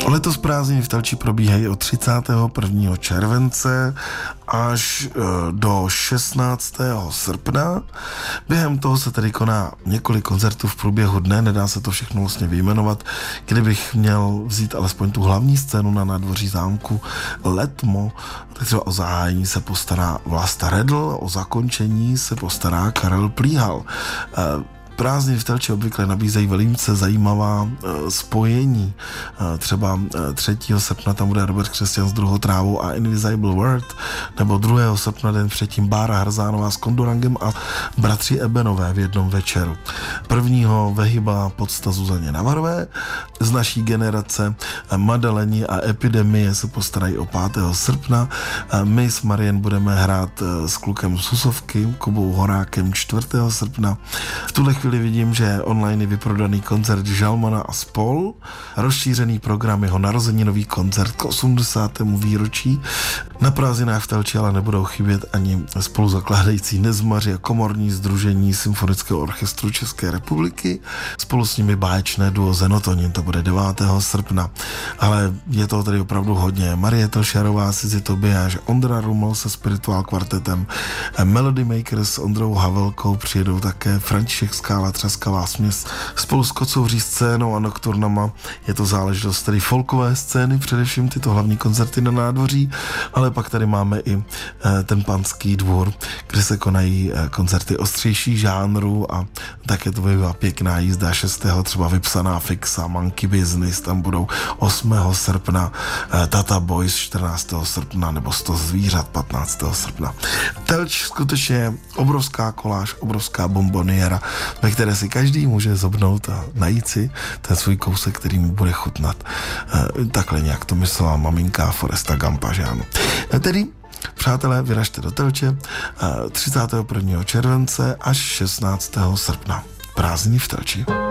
Letos prázdniny v Telči probíhají od 31. července až do 16. srpna. Během toho se tedy koná několik koncertů v průběhu dne, nedá se to všechno vlastně vyjmenovat. Kdybych měl vzít alespoň tu hlavní scénu na nádvoří zámku Letmo, tak třeba o zahájení se postará Vlasta Redl, o zakončení se postará Karel Plíhal. Prázdniny v Telči obvykle nabízejí velice zajímavá spojení. Třeba 3. srpna tam bude Robert Křesťan s Druhou trávou a Invisible World, nebo 2. srpna den předtím Bára Hrzánová s Kondorangem a bratři Ebenové v jednom večeru. 1. Vehyba podsta Zuzaně Navarové, z naší generace Madaleni a Epidemie se postarají o 5. srpna. My s Marien budeme hrát s klukem Susovky, Kubou Horákem 4. srpna. V tuhle chvíli vidím, že online je vyprodaný koncert Žalmana a spol. Rozšířený program jeho narozeninový koncert k 80. výročí. Na prázdninách v Telči ale nebudou chybět ani spoluzakládající Nezmaři a komorní sdružení Symfonického orchestru České republiky. Spolu s nimi báječné duo Zenotonin, to bude 9. srpna. Ale je to tedy opravdu hodně. Marie Telšarová, Sizi Tobiáš, Ondra Ruml se Spirituál kvartetem, Melody Makers s Ondrou Havelkou, přijedou také František Skála, Třaskavá směs spolu s Kocouří scénou a Nokturnama. Je to záležitost tedy folkové scény, především tyto hlavní koncerty na nádvoří, ale pak tady máme i ten Panský dvůr, kde se konají koncerty ostřejší žánru a také to bývá pěkná jízda 6. třeba Vypsaná fixa, Monkey Business, tam budou 8. srpna, Tata Boys 14. srpna nebo 100 zvířat 15. srpna. Telč skutečně obrovská koláž, obrovská bomboniéra, ve které si každý může zobnout a najít si ten svůj kousek, který mu bude chutnat. Takhle nějak to myslela maminka Foresta Gampa, že ano. Tedy, přátelé, vyražte do Telče 31. července až 16. srpna. Prázdniny v Telči.